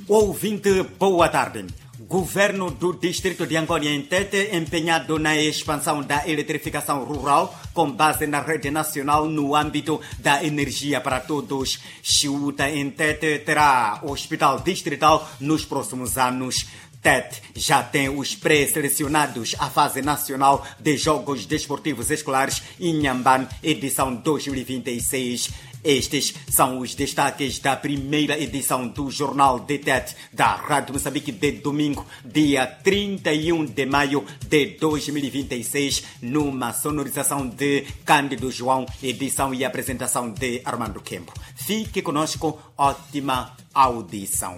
Ouvinte, boa tarde. Governo do Distrito de Angônia em Tete empenhado na expansão da eletrificação rural com base na rede nacional no âmbito da energia para todos. Chiuta em Tete terá hospital distrital nos próximos anos. Tete já tem os pré-selecionados à fase nacional de Jogos Desportivos Escolares Inhambane, edição 2026. Estes são os destaques da primeira edição do Jornal de Tete da Rádio Moçambique de domingo, dia 31 de maio de 2026, numa sonorização de Cândido João, edição e apresentação de Armando Kempo. Fique conosco, ótima audição.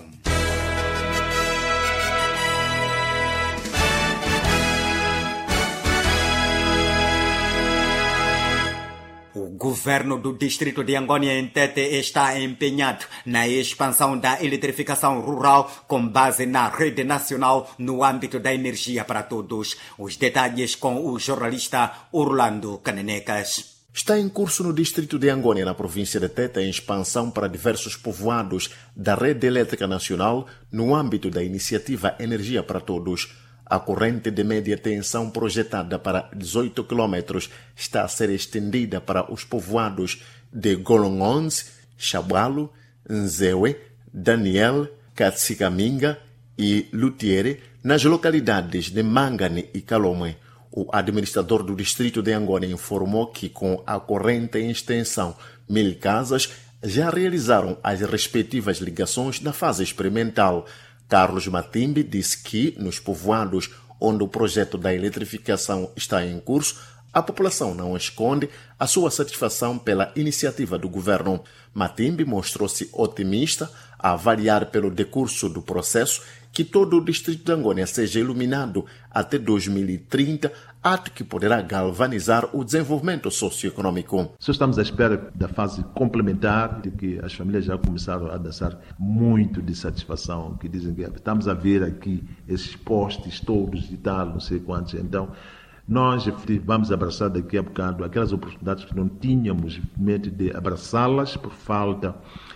O governo do Distrito de Angônia em Tete está empenhado na expansão da eletrificação rural com base na rede nacional no âmbito da energia para todos. Os detalhes com o jornalista Orlando Canenecas. Está em curso no Distrito de Angônia, na província de Tete, a expansão para diversos povoados da rede elétrica nacional no âmbito da iniciativa Energia para Todos. A corrente de média tensão projetada para 18 km está a ser estendida para os povoados de Golongons, Chabualo, Nzewe, Daniel, Katsikaminga e Lutiere, nas localidades de Mangane e Calomé. O administrador do Distrito de Angônia informou que, com a corrente em extensão, 1000 casas já realizaram as respectivas ligações na fase experimental. Carlos Matimbe disse que, nos povoados onde o projeto da eletrificação está em curso, a população não esconde a sua satisfação pela iniciativa do governo. Matimbe mostrou-se otimista a avaliar pelo decurso do processo que todo o distrito de Angônia seja iluminado até 2030, ato que poderá galvanizar o desenvolvimento socioeconômico. Só estamos à espera da fase complementar, de que as famílias já começaram a dançar muito de satisfação, que dizem que estamos a ver aqui esses postes todos e tal, não sei quantos. Então, nós vamos abraçar daqui a bocado aquelas oportunidades que não tínhamos mente de abraçá-las por falta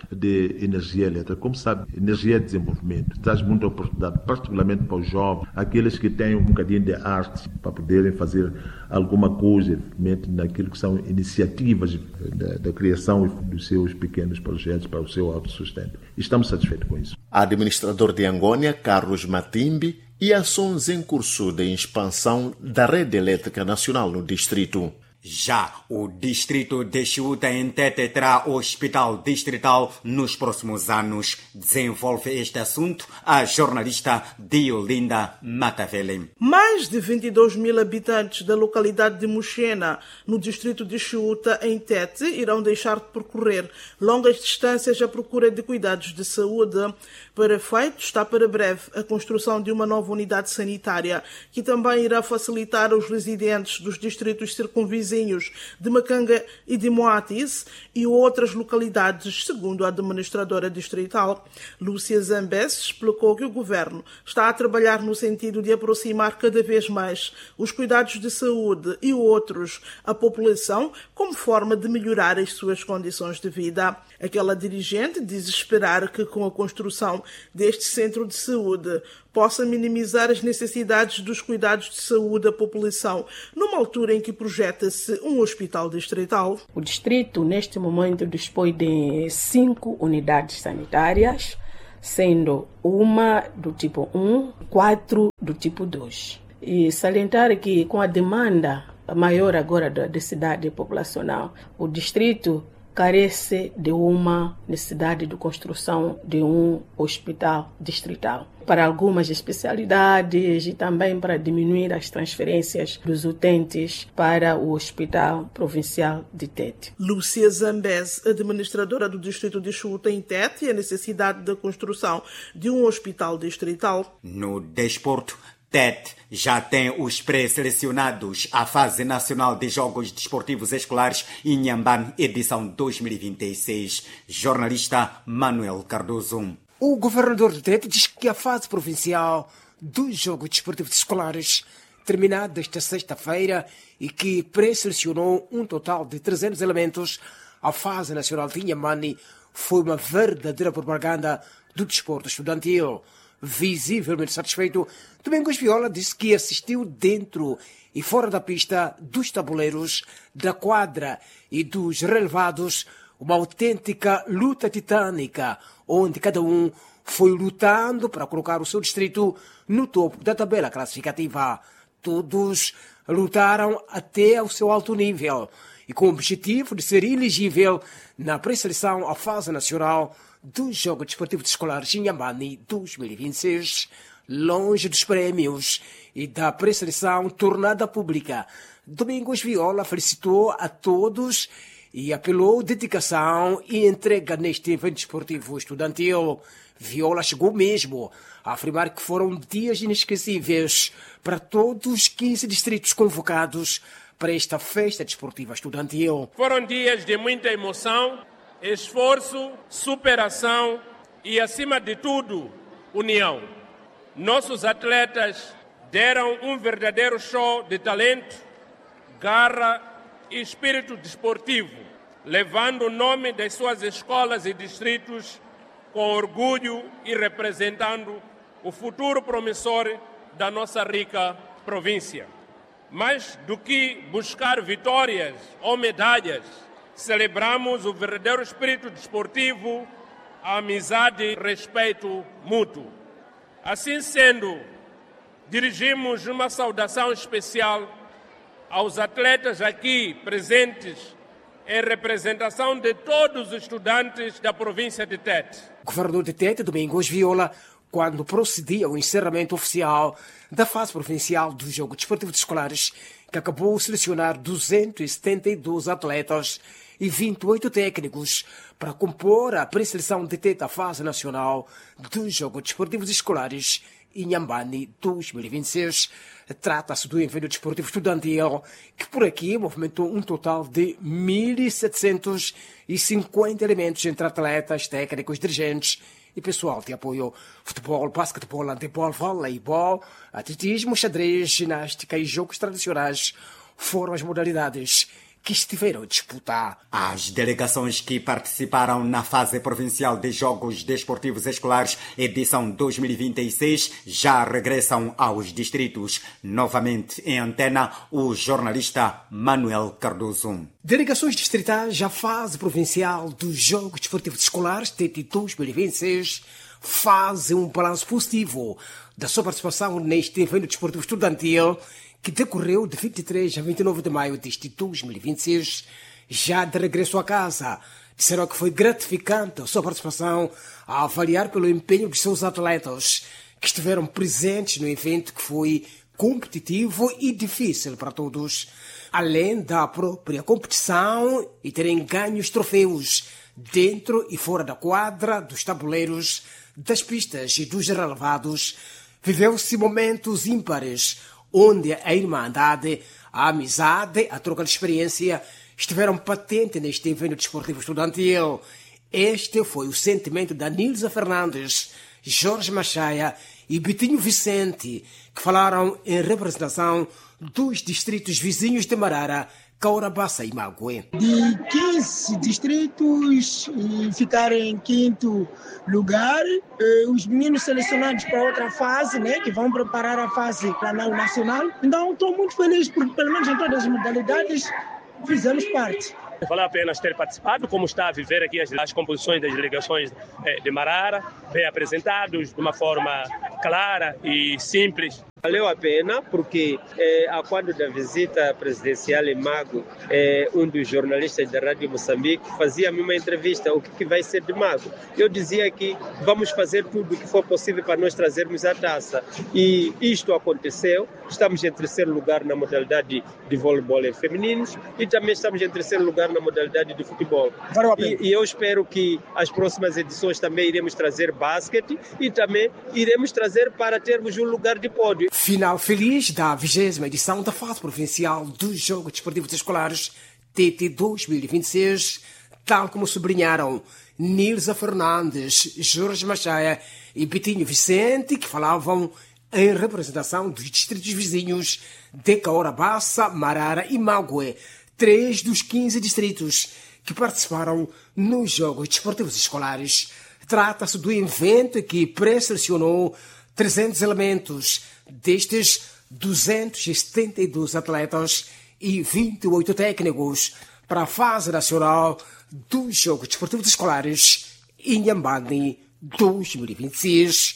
de energia elétrica. Como sabe, energia é desenvolvimento, traz muita oportunidade, particularmente para os jovens, aqueles que têm um bocadinho de arte para poderem fazer alguma coisa, naquilo que são iniciativas da criação dos seus pequenos projetos para o seu autossustento. Estamos satisfeitos com isso. Administrador de Angônia, Carlos Matimbe, e ações em curso de expansão da rede elétrica nacional no distrito. Já o distrito de Chiuta em Tete terá hospital distrital nos próximos anos. Desenvolve este assunto a jornalista Diolinda Matavele. Mais de 22 mil habitantes da localidade de Muxena, no distrito de Chiuta, em Tete, irão deixar de percorrer longas distâncias à procura de cuidados de saúde. Para efeito, está para breve a construção de uma nova unidade sanitária, que também irá facilitar aos residentes dos distritos circunvizinhos de Macanga e de Moatis e outras localidades, segundo a administradora distrital. Lúcia Zambes explicou que o governo está a trabalhar no sentido de aproximar cada vez mais os cuidados de saúde e outros à população, como forma de melhorar as suas condições de vida. Aquela dirigente diz esperar que, com a construção deste centro de saúde, possa minimizar as necessidades dos cuidados de saúde da população, numa altura em que projeta-se um hospital distrital. O distrito, neste momento, dispõe de 5 unidades sanitárias, sendo uma do tipo 1, 4 do tipo 2. E salientar que, com a demanda maior agora da densidade populacional, o distrito carece de uma necessidade de construção de um hospital distrital para algumas especialidades e também para diminuir as transferências dos utentes para o Hospital Provincial de Tete. Lúcia Zambes, administradora do distrito de Chiuta em Tete, e a necessidade da construção de um hospital distrital. No desporto, Tete já tem os pré-selecionados à fase nacional de Jogos Desportivos Escolares Inhambane, edição 2026. Jornalista Manuel Cardoso. O governador de Tete diz que a fase provincial dos Jogos Desportivos Escolares, terminada esta sexta-feira, e que pré-selecionou um total de 300 elementos à fase nacional de Inhambane, foi uma verdadeira propaganda do desporto estudantil. Visivelmente satisfeito, Domingos Viola disse que assistiu dentro e fora da pista, dos tabuleiros, da quadra e dos relevados, uma autêntica luta titânica, onde cada um foi lutando para colocar o seu distrito no topo da tabela classificativa. Todos lutaram até ao seu alto nível e com o objetivo de ser elegível na pré-seleção à fase nacional do Jogo Desportivo de Escolares Inhambane 2026, longe dos prémios e da pré-seleção tornada pública. Domingos Viola felicitou a todos e apelou dedicação e entrega neste evento desportivo estudantil. Viola chegou mesmo a afirmar que foram dias inesquecíveis para todos os 15 distritos convocados para esta festa desportiva estudantil. Foram dias de muita emoção, esforço, superação e, acima de tudo, união. Nossos atletas deram um verdadeiro show de talento, garra e espírito desportivo, levando o nome das suas escolas e distritos com orgulho e representando o futuro promissor da nossa rica província. Mais do que buscar vitórias ou medalhas, celebramos o verdadeiro espírito desportivo, a amizade e respeito mútuo. Assim sendo, dirigimos uma saudação especial aos atletas aqui presentes em representação de todos os estudantes da província de Tete. O governador de Tete, Domingos Viola, quando procedia ao encerramento oficial da fase provincial do Jogo Desportivo de Escolares, que acabou de selecionar 272 atletas e 28 técnicos para compor a pré-seleção de Tete à fase nacional do Jogo Desportivo de Escolares Inhambane 2026. Trata-se do evento desportivo estudantil que por aqui movimentou um total de 1.750 elementos entre atletas, técnicos, dirigentes e pessoal de apoio. Futebol, basquetebol, handebol, voleibol, atletismo, xadrez, ginástica e jogos tradicionais foram as modalidades que estiveram a disputar. As delegações que participaram na fase provincial de Jogos Desportivos Escolares edição 2026 já regressam aos distritos. Novamente em antena, o jornalista Manuel Cardoso. Delegações distritais à fase provincial dos Jogos Desportivos Escolares TETE 2026 fazem um balanço positivo da sua participação neste evento desportivo estudantil que decorreu de 23 a 29 de maio deste 2026, já de regresso a casa. Disseram que foi gratificante a sua participação a avaliar pelo empenho dos seus atletas, que estiveram presentes no evento que foi competitivo e difícil para todos. Além da própria competição e terem ganho os troféus dentro e fora da quadra, dos tabuleiros, das pistas e dos relevados, viveu-se momentos ímpares, onde a irmandade, a amizade, a troca de experiência estiveram patentes neste evento desportivo estudantil. Este foi o sentimento da Nilza Fernandes, Jorge Machaia e Bitinho Vicente, que falaram em representação dos distritos vizinhos de Marara, Caurabassa e Mague. De 15 distritos ficaram em quinto lugar, os meninos selecionados para outra fase, né, que vão preparar a fase planal nacional. Então estou muito feliz porque pelo menos em todas as modalidades fizemos parte. Vale a pena ter participado, como está a viver aqui as composições das delegações de Marara, bem apresentados de uma forma clara e simples. Valeu a pena porque a quando da visita presidencial em Mago, um dos jornalistas da Rádio Moçambique fazia-me uma entrevista, o que vai ser de Mago. Eu dizia que vamos fazer tudo o que for possível para nós trazermos a taça. E isto aconteceu. Estamos em terceiro lugar na modalidade de voleibol em femininos e também estamos em terceiro lugar na modalidade de futebol. E eu espero que as próximas edições também iremos trazer basquete e também iremos trazer para termos um lugar de pódio. Final feliz da 20ª edição da fase provincial dos Jogos Desportivos Escolares TETE 2026, tal como sublinharam Nilza Fernandes, Jorge Machaia e Bitinho Vicente, que falavam em representação dos distritos vizinhos de Caurabassa, Marara e Mague, 3 dos 15 distritos que participaram nos Jogos Desportivos Escolares. Trata-se do evento que pré-selecionou 300 elementos, destes 272 atletas e 28 técnicos para a fase nacional dos Jogos Desportivos Escolares Inhambane 2026.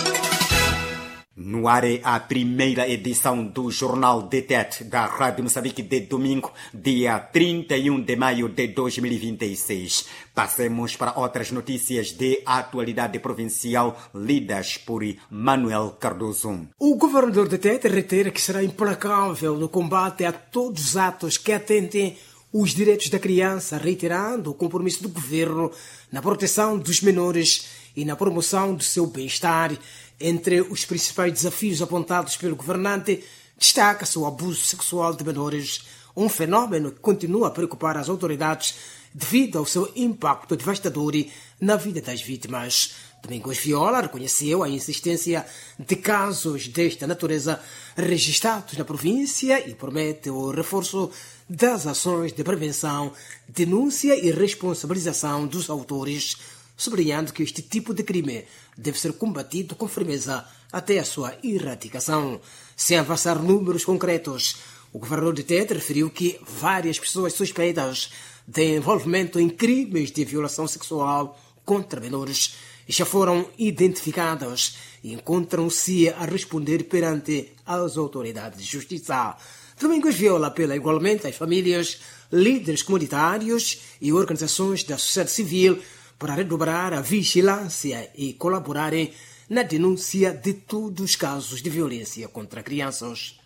No ar é a primeira edição do Jornal de TET da Rádio Moçambique de domingo, dia 31 de maio de 2026. Passemos para outras notícias de atualidade provincial lidas por Manuel Cardoso. O governador de TET reitera que será implacável no combate a todos os atos que atentem os direitos da criança, reiterando o compromisso do governo na proteção dos menores e na promoção do seu bem-estar. Entre os principais desafios apontados pelo governante, destaca-se o abuso sexual de menores, um fenômeno que continua a preocupar as autoridades devido ao seu impacto devastador na vida das vítimas. Domingos Viola reconheceu a insistência de casos desta natureza registrados na província e promete o reforço das ações de prevenção, denúncia e responsabilização dos autores, sublinhando que este tipo de crime deve ser combatido com firmeza até a sua erradicação. Sem avançar números concretos, o governador de TET referiu que várias pessoas suspeitas de envolvimento em crimes de violação sexual contra menores já foram identificadas e encontram-se a responder perante as autoridades de justiça. Domingos Viola apela igualmente às famílias, líderes comunitários e organizações da sociedade civil para redobrar a vigilância e colaborarem na denúncia de todos os casos de violência contra crianças.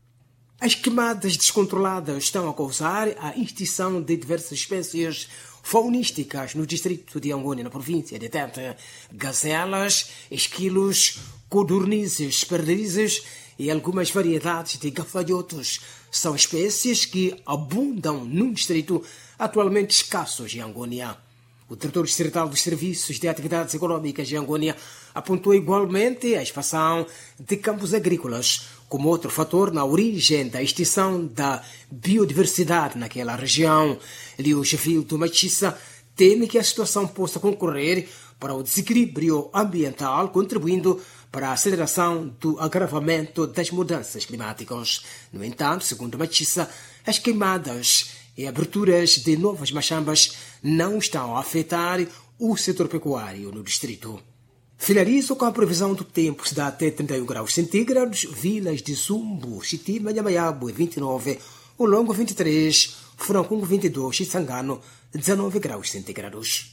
As queimadas descontroladas estão a causar a extinção de diversas espécies faunísticas no distrito de Angônia, na província de Tete. Gazelas, esquilos, codornizes, perdizes e algumas variedades de gafanhotos são espécies que abundam num distrito atualmente escassos em Angônia. O diretor distrital dos Serviços de Atividades Econômicas de Angônia apontou igualmente a expansão de campos agrícolas como outro fator na origem da extinção da biodiversidade naquela região. Lius Vildo Machissa teme que a situação possa concorrer para o desequilíbrio ambiental, contribuindo para a aceleração do agravamento das mudanças climáticas. No entanto, segundo Machissa, as queimadas e aberturas de novas machambas não estão a afetar o setor pecuário no distrito. Finalizo com a previsão do tempo. Cidade até 31 graus centígrados, vilas de Zumbo, Chitima, Yamayabo 29, Olongo 23, Furancungo 22 e Sangano 19 graus centígrados.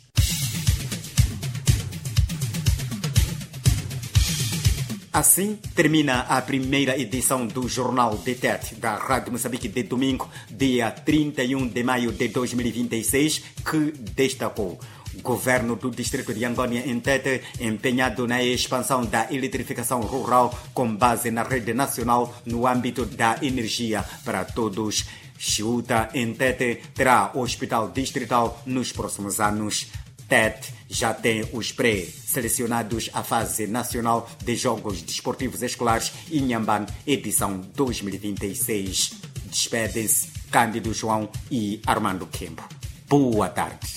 Assim termina a primeira edição do Jornal de TET da Rádio Moçambique de domingo, dia 31 de maio de 2026, que destacou: Governo do Distrito de Angônia em Tete empenhado na expansão da eletrificação rural com base na rede nacional no âmbito da energia para todos. Chiuta em Tete terá hospital distrital nos próximos anos. TET já tem os pré-selecionados à fase nacional de Jogos Desportivos Escolares Inhambane, edição 2026. Despedem-se Cândido João e Armando Kembo. Boa tarde.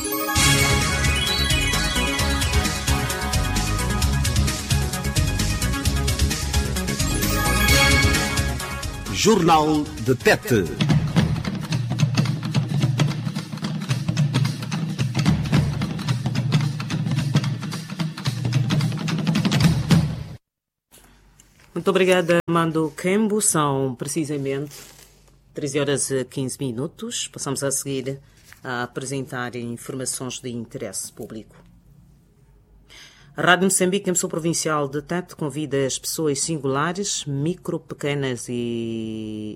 Jornal de TET. Muito obrigada, Armando Kembo. São precisamente 13 horas e 15 minutos. Passamos a seguir a apresentar informações de interesse público. A Rádio Moçambique, emissora provincial de Tete, convida as pessoas singulares, micro, pequenas e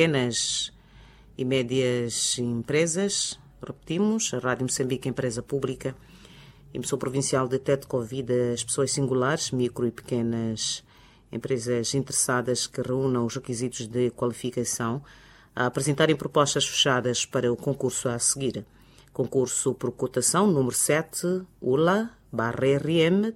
médias empresas. Repetimos, a Rádio Moçambique, empresa pública, emissora provincial de Tete, convida as pessoas singulares, micro e pequenas empresas interessadas que reúnam os requisitos de qualificação a apresentarem propostas fechadas para o concurso a seguir. Concurso por cotação número 7, ULA/RM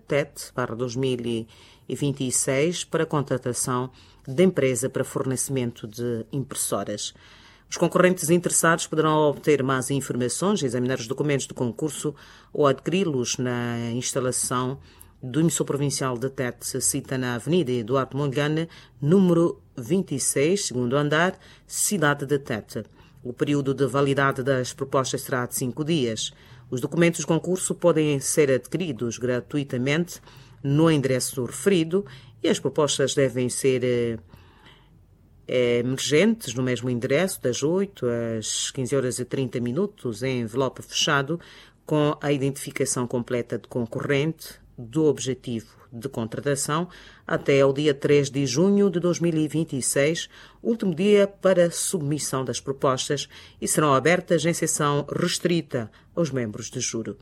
TET/2026 para contratação de empresa para fornecimento de impressoras. Os concorrentes interessados poderão obter mais informações, examinar os documentos do concurso ou adquiri-los na instalação do emissor provincial de Tete, cita na Avenida Eduardo Mondlane, número 26, segundo andar, cidade de Tete. O período de validade das propostas será de 5 dias. Os documentos do concurso podem ser adquiridos gratuitamente no endereço referido e as propostas devem ser emergentes no mesmo endereço, das 8 às 15h30, em envelope fechado, com a identificação completa de concorrente, do objetivo de contratação, até ao dia 3 de junho de 2026, último dia para submissão das propostas, e serão abertas em sessão restrita aos membros de júri.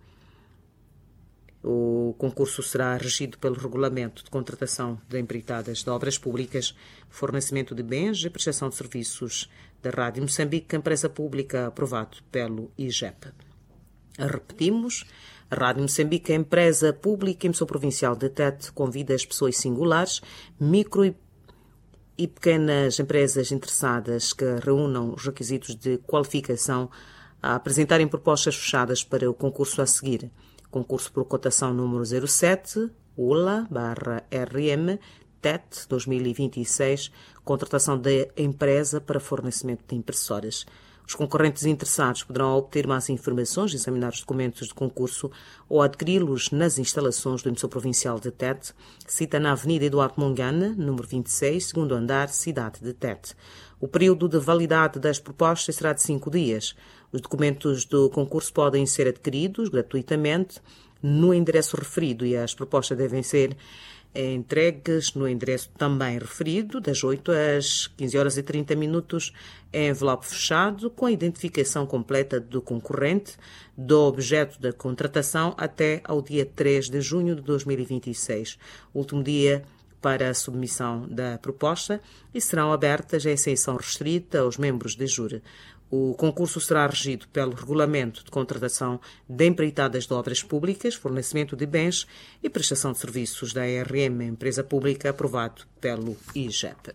O concurso será regido pelo Regulamento de Contratação de Empreitadas de Obras Públicas, Fornecimento de Bens e Prestação de Serviços da Rádio Moçambique, empresa pública, aprovado pelo IGEP. Repetimos, a Rádio Moçambique, empresa pública e emissor provincial de Tete, convida as pessoas singulares, micro e pequenas empresas interessadas que reúnam os requisitos de qualificação a apresentarem propostas fechadas para o concurso a seguir. Concurso por cotação número 07, ULA/RM, TET 2026, contratação da empresa para fornecimento de impressoras. Os concorrentes interessados poderão obter mais informações, examinar os documentos de concurso ou adquiri-los nas instalações do emissor provincial de Tete, cita na Avenida Eduardo Mondlane, número 26, segundo andar, cidade de Tete. O período de validade das propostas será de 5 dias. Os documentos do concurso podem ser adquiridos gratuitamente no endereço referido e as propostas devem ser entregues no endereço também referido, das 8 às 15h30, em envelope fechado, com a identificação completa do concorrente, do objeto da contratação, até ao dia 3 de junho de 2026, último dia para a submissão da proposta, e serão abertas em sessão restrita aos membros de júri. O concurso será regido pelo Regulamento de Contratação de Empreitadas de Obras Públicas, Fornecimento de Bens e Prestação de Serviços da ARM, empresa pública, aprovado pelo IGEP.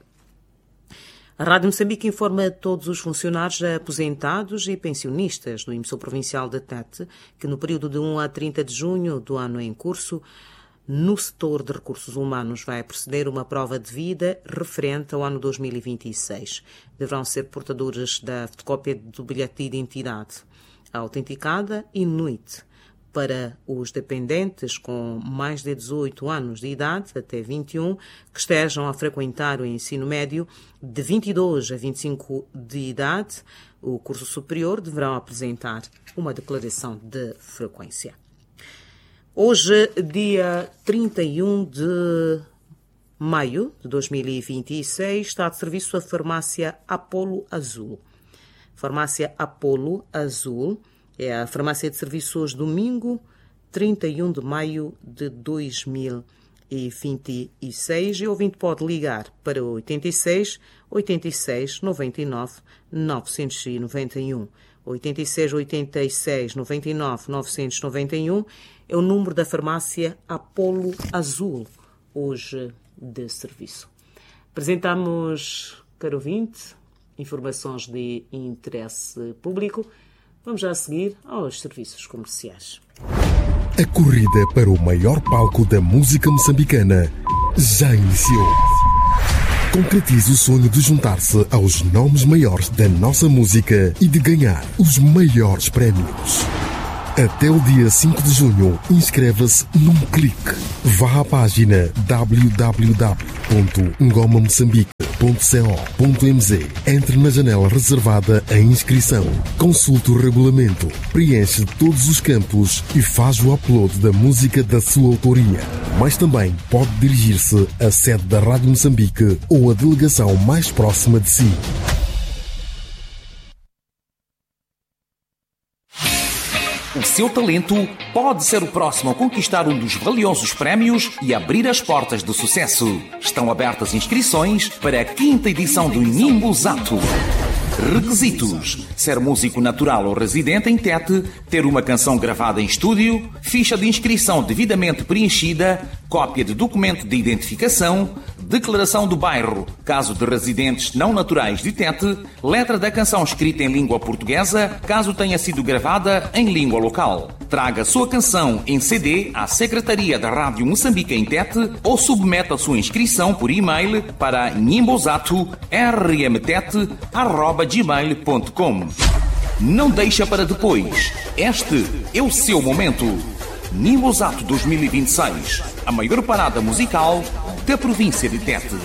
A Rádio Moçambique informa todos os funcionários aposentados e pensionistas do emissor provincial de Tete que no período de 1 a 30 de junho do ano em curso, no setor de recursos humanos, vai proceder uma prova de vida referente ao ano 2026. Deverão ser portadores da fotocópia do bilhete de identidade autenticada e NUIT. Para os dependentes com mais de 18 anos de idade, até 21, que estejam a frequentar o ensino médio, de 22 a 25 de idade, o curso superior, deverão apresentar uma declaração de frequência. Hoje, dia 31 de maio de 2026, está de serviço a farmácia Apolo Azul. Farmácia Apolo Azul é a farmácia de serviço hoje, domingo, 31 de maio de 2026. E o ouvinte pode ligar para 86 86 99 991. 86 86 99 991 é o número da farmácia Apolo Azul, hoje de serviço. Apresentamos, caro ouvinte, informações de interesse público. Vamos já a seguir aos serviços comerciais. A corrida para o maior palco da música moçambicana já iniciou. Concretize o sonho de juntar-se aos nomes maiores da nossa música e de ganhar os maiores prémios. Até o dia 5 de junho, inscreva-se num clique. Vá à página www.ngomamoçambique.co.mz. Entre na janela reservada à inscrição. Consulte o regulamento, preenche todos os campos e faz o upload da música da sua autoria. Mas também pode dirigir-se à sede da Rádio Moçambique ou à delegação mais próxima de si. O seu talento pode ser o próximo a conquistar um dos valiosos prémios e abrir as portas do sucesso. Estão abertas inscrições para a 5ª edição do Nimbuzato. Requisitos: ser músico natural ou residente em Tete, ter uma canção gravada em estúdio, ficha de inscrição devidamente preenchida, cópia de documento de identificação, declaração do bairro, caso de residentes não naturais de Tete, letra da canção escrita em língua portuguesa, caso tenha sido gravada em língua local. Traga sua canção em CD à Secretaria da Rádio Moçambique em Tete ou submeta a sua inscrição por e-mail para nimbosato@rmtete.gmail.com. Não deixa para depois. Este é o seu momento. Nimbosato 2026, a maior parada musical da província de Tete.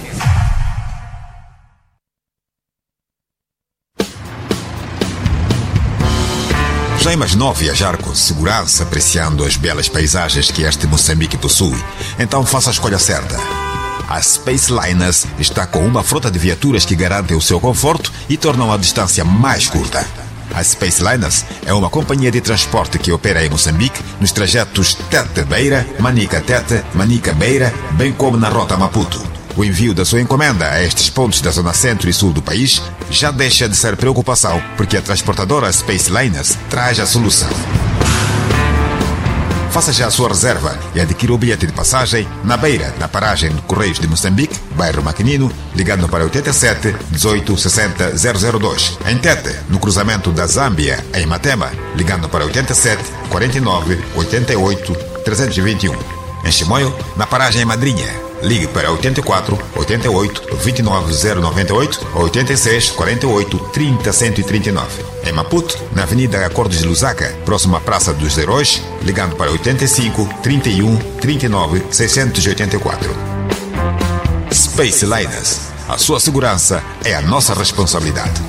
Já imaginou viajar com segurança, apreciando as belas paisagens que este Moçambique possui? Então faça a escolha certa. A Space Liners está com uma frota de viaturas que garantem o seu conforto e tornam a distância mais curta. A Space Liners é uma companhia de transporte que opera em Moçambique nos trajetos Tete-Beira, Manica-Tete, Manica-Beira, bem como na rota Maputo. O envio da sua encomenda a estes pontos da zona centro e sul do país já deixa de ser preocupação, porque a transportadora Space Liners traz a solução. Faça já a sua reserva e adquira o bilhete de passagem na Beira, na paragem de Correios de Moçambique, bairro Maquinino, ligando para 87 18 60 002. Em Tete, no cruzamento da Zâmbia, em Matema, ligando para 87 49 88 321. Em Chimoio, na paragem em Madrinha, ligue para 84 88 29 098 ou 86 48 30 139. Em Maputo, na Avenida Acordos de Lusaka, próximo à Praça dos Heróis, ligando para 85 31 39 684. Space Liners. A sua segurança é a nossa responsabilidade.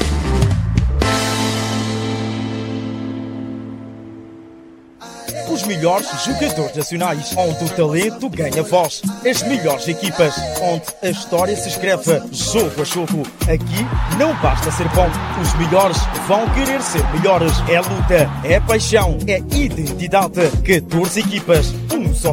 Os melhores jogadores nacionais, onde o talento ganha voz. As melhores equipas, onde a história se escreve jogo a jogo. Aqui não basta ser bom, os melhores vão querer ser melhores. É luta, é paixão, é identidade. 14 equipas, um só